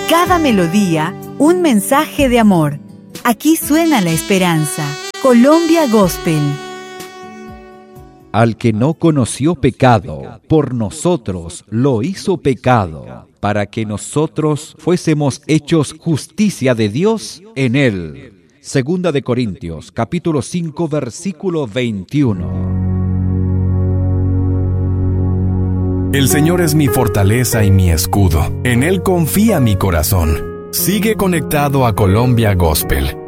Cada melodía, un mensaje de amor. Aquí suena la esperanza. Colombia Gospel. Al que no conoció pecado, por nosotros lo hizo pecado, para que nosotros fuésemos hechos justicia de Dios en él. Segunda de Corintios, capítulo 5, versículo 21. El Señor es mi fortaleza y mi escudo. En Él confía mi corazón. Sigue conectado a Colombia Gospel.